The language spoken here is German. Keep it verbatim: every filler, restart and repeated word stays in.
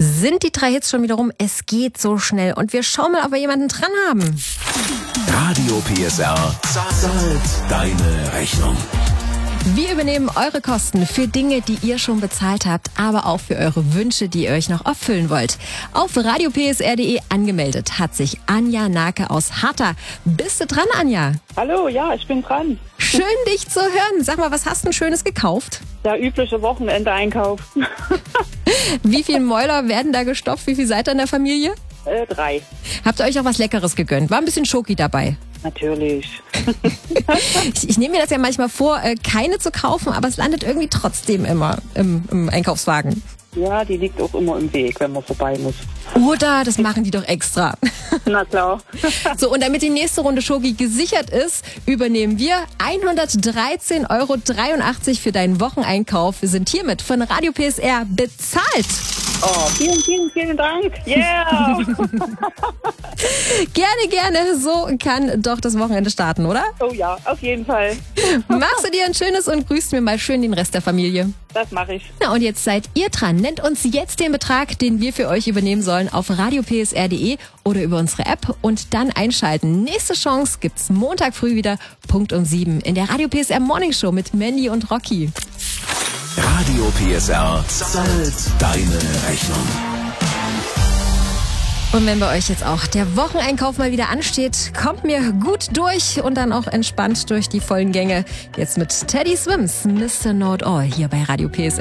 Sind die drei Hits schon wieder rum? Es geht so schnell und wir schauen mal, ob wir jemanden dran haben. Radio P S R zahlt deine Rechnung. Wir übernehmen eure Kosten für Dinge, die ihr schon bezahlt habt, aber auch für eure Wünsche, die ihr euch noch erfüllen wollt. Auf radio p s r punkt d e angemeldet hat sich Anja Nake aus Harta. Bist du dran, Anja? Hallo, ja, ich bin dran. Schön, dich zu hören. Sag mal, was hast du denn Schönes gekauft? Der übliche Wochenende-Einkauf. Wie viele Mäuler werden da gestopft? Wie viel seid ihr in der Familie? Äh, drei. Habt ihr euch auch was Leckeres gegönnt? War ein bisschen Schoki dabei? Natürlich. ich, ich nehme mir das ja manchmal vor, keine zu kaufen, aber es landet irgendwie trotzdem immer im, im Einkaufswagen. Ja, die liegt auch immer im Weg, wenn man vorbei muss. Oder das machen die doch extra. Na klar. So, und damit die nächste Runde Schoki gesichert ist, übernehmen wir hundertdreizehn Euro dreiundachtzig für deinen Wocheneinkauf. Wir sind hiermit von Radio P S R bezahlt. Oh, vielen, vielen, vielen Dank. Yeah! Gerne, gerne. So kann doch das Wochenende starten, oder? Oh ja, auf jeden Fall. Machst du dir ein schönes und grüßt mir mal schön den Rest der Familie. Das mache ich. Na, und jetzt seid ihr dran. Nennt uns jetzt den Betrag, den wir für euch übernehmen sollen, auf radio p s r punkt d e oder über unsere App und dann einschalten. Nächste Chance gibt's Montag früh wieder, Punkt um sieben in der Radio P S R Morning Show mit Mandy und Rocky. Radio P S R zahlt deine Rechnung. Und wenn bei euch jetzt auch der Wocheneinkauf mal wieder ansteht, kommt mir gut durch und dann auch entspannt durch die vollen Gänge. Jetzt mit Teddy Swims, Mister Know It All hier bei Radio P S R.